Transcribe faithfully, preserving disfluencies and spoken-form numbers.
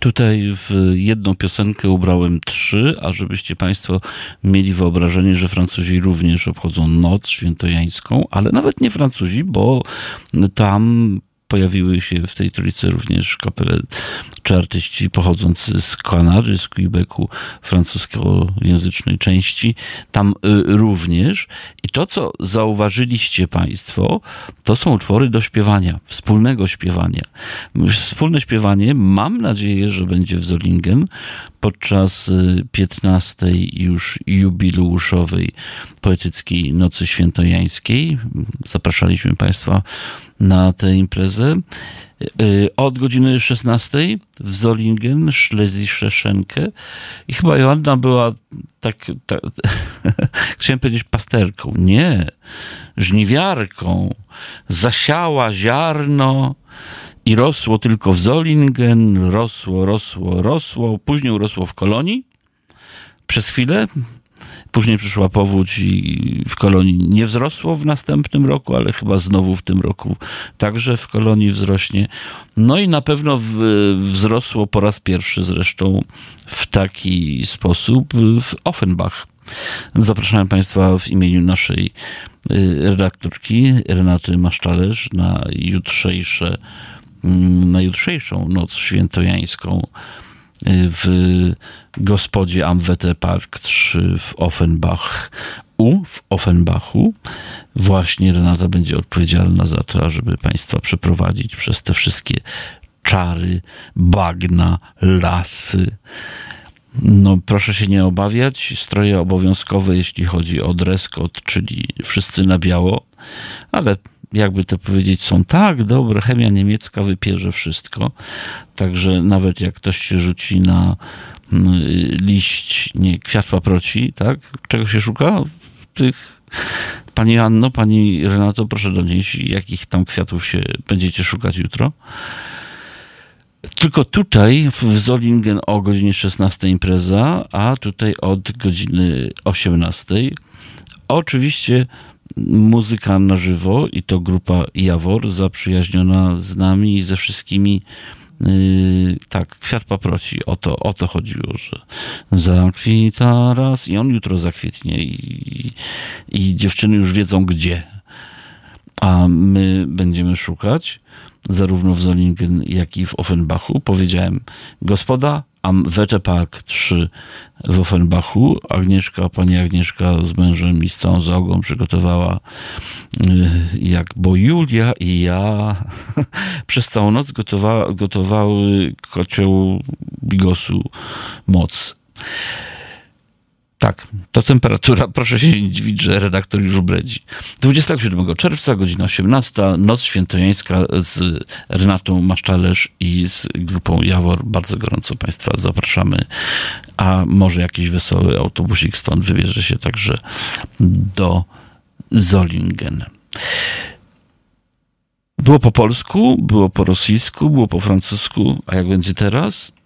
Tutaj w jedną piosenkę ubrałem trzy, a żebyście Państwo mieli wyobrażenie, że Francuzi również obchodzą noc świętojańską, ale nawet nie Francuzi, bo tam pojawiły się w tej trójce również kapele czy artyści pochodzący z Kanady, z Quebecu, francuskojęzycznej części. Tam y, również. I to, co zauważyliście Państwo, to są utwory do śpiewania, wspólnego śpiewania. Wspólne śpiewanie, mam nadzieję, że będzie w Zolingen podczas piętnastej już jubileuszowej Poetyckiej Nocy Świętojańskiej. Zapraszaliśmy Państwa na tę imprezę. Od godziny szesnastej w Zolingen, Schlesische Schenke. I chyba Joanna była tak, tak chciałem powiedzieć pasterką. Nie, żniwiarką. Zasiała ziarno i rosło tylko w Zolingen. Rosło, rosło, rosło. Później urosło w Kolonii. Przez chwilę. Później przyszła powódź i w Kolonii nie wzrosło w następnym roku, ale chyba znowu w tym roku także w Kolonii wzrośnie. No i na pewno wzrosło po raz pierwszy zresztą w taki sposób w Offenbach. Zapraszam Państwa w imieniu naszej redaktorki Renaty Masztalerz na jutrzejsze, na jutrzejszą noc świętojańską w gospodzie Am Wetterpark trzy w Offenbach. U w Offenbachu właśnie Renata będzie odpowiedzialna za to, ażeby Państwa przeprowadzić przez te wszystkie czary, bagna, lasy. No proszę się nie obawiać, stroje obowiązkowe, jeśli chodzi o dress code, czyli wszyscy na biało, ale jakby to powiedzieć, są tak dobre, chemia niemiecka wypierze wszystko, także nawet jak ktoś się rzuci na liść, nie, kwiat paproci, tak? Czego się szuka? Tych... Pani Anno, pani Renato, proszę donieść, jakich tam kwiatów się będziecie szukać jutro. Tylko tutaj w Zolingen o godzinie szesnastej impreza, a tutaj od godziny osiemnastej. Oczywiście muzyka na żywo i to grupa Jawor, zaprzyjaźniona z nami i ze wszystkimi. Yy, tak, kwiat paproci, o to, o to chodziło, że zakwita raz i on jutro zakwitnie i, i dziewczyny już wiedzą gdzie, a my będziemy szukać zarówno w Zolingen, jak i w Offenbachu. Powiedziałem, gospoda Am Wetterpark trzy w Offenbachu. Agnieszka, pani Agnieszka z mężem i z całą załogą przygotowała, jak, bo Julia i ja przez całą noc gotowa, gotowały kocioł bigosu moc. Tak, to temperatura, proszę się nie dziwić, że redaktor już bredzi. dwudziestego siódmego czerwca, godzina osiemnasta, Noc Świętojańska z Renatą Masztalerz i z grupą Jawor. Bardzo gorąco Państwa zapraszamy, a może jakiś wesoły autobusik stąd wybierze się także do Zolingen. Było po polsku, było po rosyjsku, było po francusku, a jak będzie teraz?